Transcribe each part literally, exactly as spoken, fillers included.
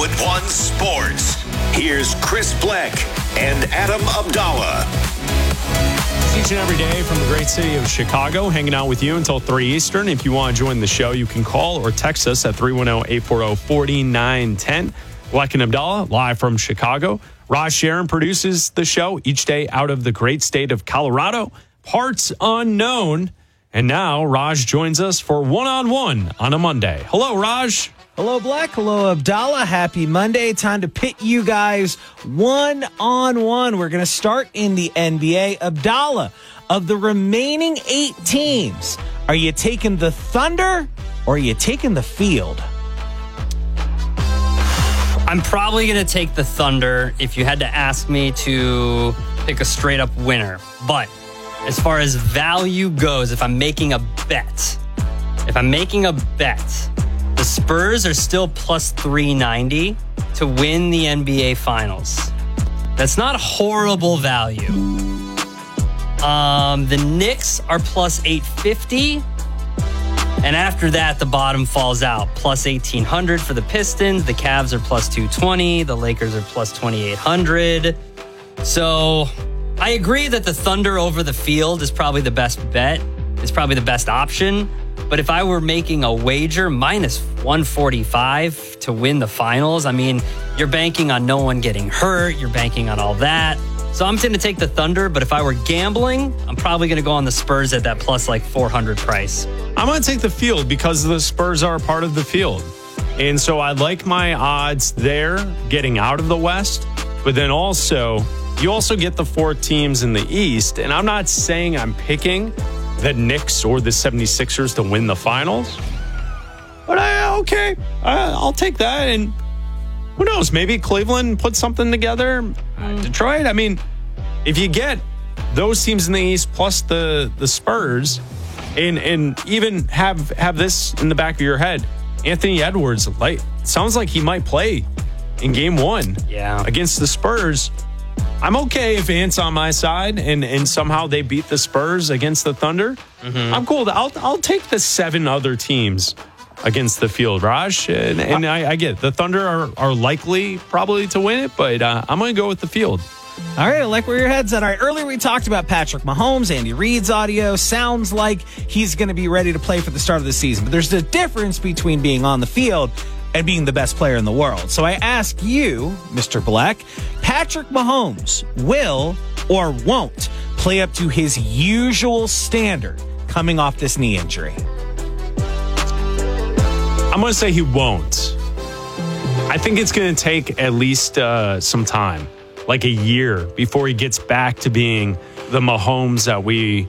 oh one Sports. Here's Chris Black and Adam Abdallah. Each and every day from the great city of Chicago, hanging out with you until three Eastern. If you want to join the show, you can call or text us at three one zero, eight four zero, four nine one zero. Black and Abdallah, live from Chicago. Raj Sharon produces the show each day out of the great state of Colorado. Parts unknown. And now Raj joins us for one-on-one on a Monday. Hello, Raj. Hello, Black. Hello, Abdallah. Happy Monday. Time to pit you guys one-on-one. We're going to start in the N B A. Abdallah, of the remaining eight teams, are you taking the Thunder or are you taking the Field? I'm probably going to take the Thunder if you had to ask me to pick a straight-up winner. But as far as value goes, if I'm making a bet, if I'm making a bet, the Spurs are still plus three ninety to win the N B A Finals. That's not horrible value. Um, the Knicks are plus eight fifty. And after that, the bottom falls out. Plus eighteen hundred for the Pistons. The Cavs are plus two twenty. The Lakers are plus twenty-eight hundred. So I agree that the Thunder over the Field is probably the best bet. It's probably the best option. But if I were making a wager, minus one forty-five to win the finals, I mean, you're banking on no one getting hurt. You're banking on all that. So I'm going to take the Thunder, but if I were gambling, I'm probably going to go on the Spurs at that plus like four hundred price. I'm going to take the Field because the Spurs are a part of the Field. And so I like my odds there getting out of the West. But then also, you also get the four teams in the East. And I'm not saying I'm picking the Knicks or the seventy-sixers to win the finals. But I, okay, I, I'll take that. And who knows, maybe Cleveland put something together. Mm. Detroit, I mean, if you get those teams in the East plus the, the Spurs, and and even have have this in the back of your head, Anthony Edwards, like, sounds like he might play in game one yeah. against the Spurs. I'm okay if Ant's on my side and, and somehow they beat the Spurs against the Thunder. Mm-hmm. I'm cool. I'll I'll take the seven other teams against the Field, Raj. And, and I, I get it. The Thunder are, are likely probably to win it, but uh, I'm going to go with the Field. All right, I like where your head's at. All right, earlier we talked about Patrick Mahomes. Andy Reid's audio sounds like he's going to be ready to play for the start of the season. But there's a difference between being on the field and being the best player in the world. So I ask you, Mister Black, Patrick Mahomes will or won't play up to his usual standard coming off this knee injury? I'm going to say he won't. I think it's going to take at least uh, some time, like a year, before he gets back to being the Mahomes that we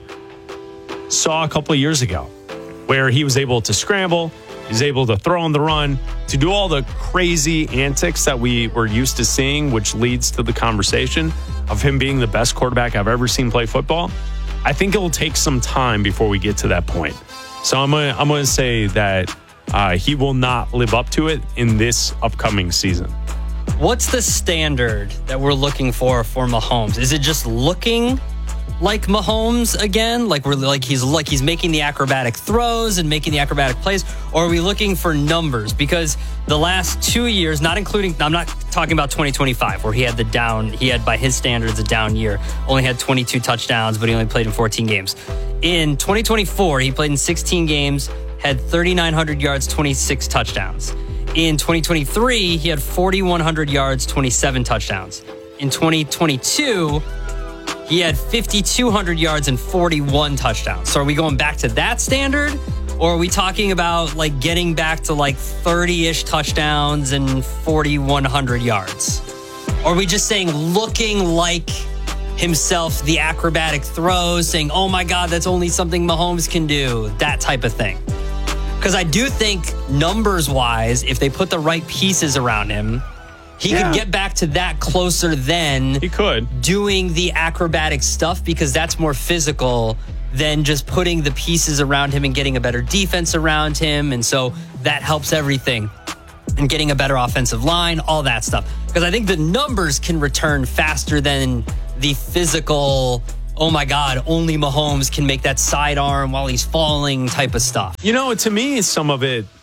saw a couple of years ago, where he was able to scramble, he's able to throw on the run, to do all the crazy antics that we were used to seeing, which leads to the conversation of him being the best quarterback I've ever seen play football. I think it will take some time before we get to that point. So I'm going to I'm going to say that uh, he will not live up to it in this upcoming season. What's the standard that we're looking for for Mahomes? Is it just looking like Mahomes again? Like we're like he's like he's making the acrobatic throws and making the acrobatic plays, or are we looking for numbers? Because the last two years, not including, I'm not talking about twenty twenty-five, where he had the down, he had by his standards a down year, only had twenty-two touchdowns, but he only played in fourteen games. In twenty twenty-four, he played in sixteen games, had thirty-nine hundred yards, twenty-six touchdowns. In twenty twenty-three, he had forty-one hundred yards, twenty-seven touchdowns. In twenty twenty-two, he had fifty-two hundred yards and forty-one touchdowns. So are we going back to that standard? Or are we talking about like getting back to like thirty-ish touchdowns and forty-one hundred yards? Or are we just saying looking like himself, the acrobatic throws, saying, oh my God, that's only something Mahomes can do, that type of thing? Because I do think numbers-wise, if they put the right pieces around him, he yeah. could get back to that closer than he could doing the acrobatic stuff, because that's more physical than just putting the pieces around him and getting a better defense around him. And so that helps everything. And getting a better offensive line, all that stuff. Because I think the numbers can return faster than the physical, oh my God, only Mahomes can make that sidearm while he's falling type of stuff. You know, to me, some of it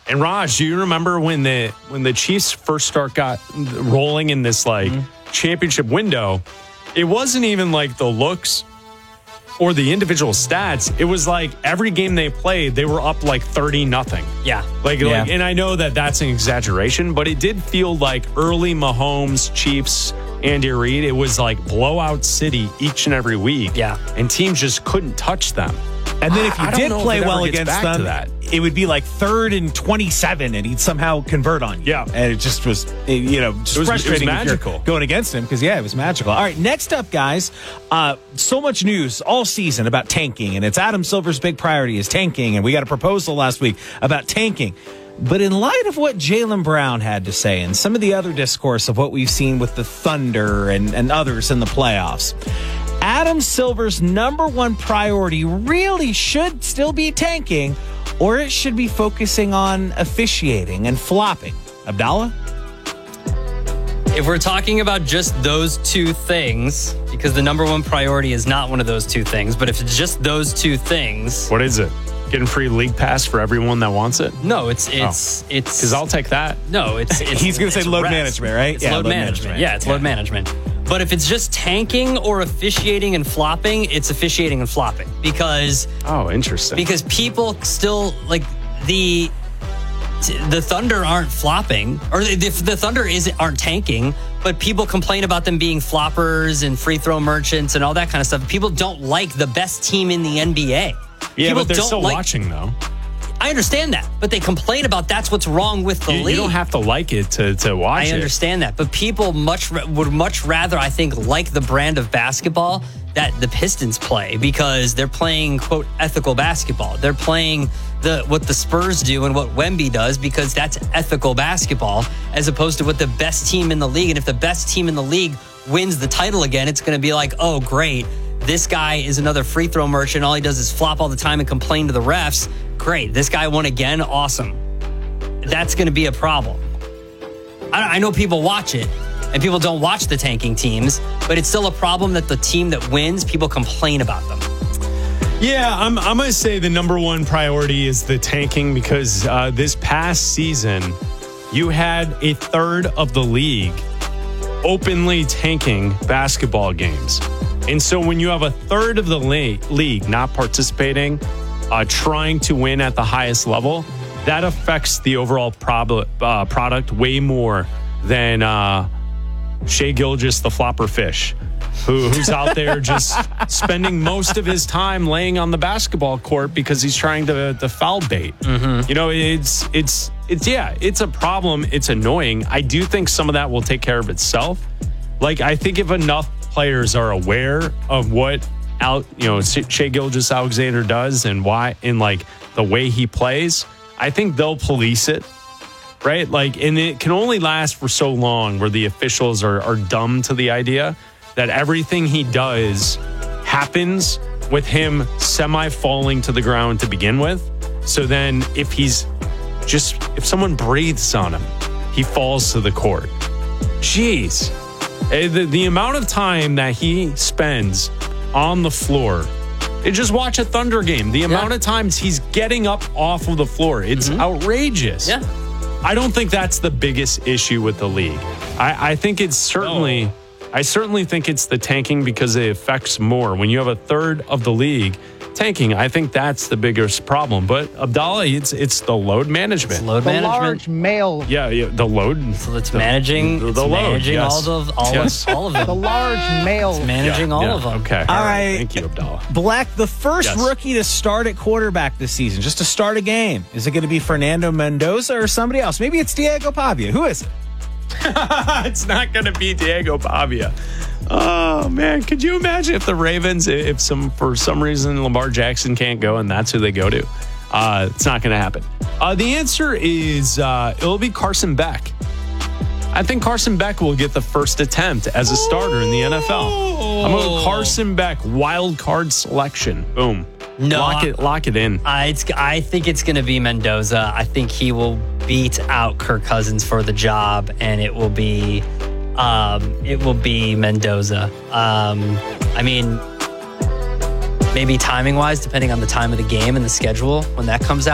And Raj, do you remember when the when the Chiefs first start got rolling in this like mm-hmm. championship window? It wasn't even like the looks or the individual stats. It was like every game they played, they were up like thirty nothing. Yeah. Like, yeah. like, and I know that that's an exaggeration, but it did feel like early Mahomes, Chiefs, Andy Reid. It was like blowout city each and every week. Yeah. And teams just couldn't touch them. And then if you did play well against them, that. it would be like third and twenty-seven, and he'd somehow convert on you. Yeah. And it just was, it, you know, just it was, frustrating it was magical. going against him because, yeah, it was magical. All right, next up, guys, uh, so much news all season about tanking, and it's Adam Silver's big priority is tanking, and we got a proposal last week about tanking. But in light of what Jaylen Brown had to say and some of the other discourse of what we've seen with the Thunder and, and others in the playoffs, Adam Silver's number one priority really should still be tanking, or it should be focusing on officiating and flopping. Abdallah? If we're talking about just those two things, because the number one priority is not one of those two things, but if it's just those two things... What is it? Getting free league pass for everyone that wants it? No, it's it's oh. it's because I'll take that. No, it's, it's he's going to say load rest. management, right? It's yeah, load, load management. management. Yeah, it's yeah. load management. But if it's just tanking or officiating and flopping, it's officiating and flopping because oh, interesting. Because people still like the the Thunder aren't flopping, or the, the Thunder is aren't tanking, but people complain about them being floppers and free throw merchants and all that kind of stuff. People don't like the best team in the N B A. Yeah, people but they're don't still like, watching though. I understand that, but they complain about that's what's wrong with the you, league. You don't have to like it to, to watch it. I understand it. that, but people much would much rather, I think, like the brand of basketball that the Pistons play because they're playing, quote, ethical basketball. They're playing the what the Spurs do and what Wemby does because that's ethical basketball as opposed to what the best team in the league. And if the best team in the league wins the title again, it's going to be like, oh, great. This guy is another free throw merchant. All he does is flop all the time and complain to the refs. Great. This guy won again. Awesome. That's going to be a problem. I, I know people watch it and people don't watch the tanking teams, but it's still a problem that the team that wins, people complain about them. Yeah, I'm, I'm going to say the number one priority is the tanking because uh, this past season, you had a third of the league openly tanking basketball games. And so when you have a third of the league not participating, uh, trying to win at the highest level, that affects the overall prob- uh, product way more than uh, Shai Gilgeous, the flopper fish, who, who's out there just spending most of his time laying on the basketball court because he's trying to, to foul bait. Mm-hmm. You know, it's, it's, it's, yeah, it's a problem. It's annoying. I do think some of that will take care of itself. Like, I think if enough players are aware of what out you know Shai Gilgeous-Alexander does and why in like the way he plays, I think they'll police it, right? Like, and it can only last for so long where the officials are, are dumb to the idea that everything he does happens with him semi falling to the ground to begin with. So then if he's just if someone breathes on him, he falls to the court. Jeez. The, the amount of time that he spends on the floor, just watch a Thunder game. The amount yeah. of times he's getting up off of the floor, it's mm-hmm. outrageous. Yeah, I don't think that's the biggest issue with the league. I, I think it's certainly, no. I certainly think it's the tanking because it affects more. When you have a third of the league tanking, I think that's the biggest problem. But Abdallah, it's it's the load management. It's load the management. large male. Yeah, yeah, the load. So it's the, managing. the, the, it's the load. managing Yes. all of all yes. of all of them. The large male. It's managing yeah, all yeah. of them. Okay. All right. Thank you, Abdallah. Black, the first Yes. rookie to start at quarterback this season, just to start a game. Is it going to be Fernando Mendoza or somebody else? Maybe it's Diego Pavia. Who is it? It's not going to be Diego Pavia. Oh, man. Could you imagine if the Ravens, if some for some reason Lamar Jackson can't go and that's who they go to? Uh, it's not going to happen. Uh, the answer is uh, it'll be Carson Beck. I think Carson Beck will get the first attempt as a starter in the N F L. I'm going Carson Beck, wild card selection. Boom. No, lock it, lock it in. I, it's, I think it's going to be Mendoza. I think he will beat out Kirk Cousins for the job, and it will be, um, it will be Mendoza. Um, I mean, maybe timing wise, depending on the time of the game and the schedule when that comes out.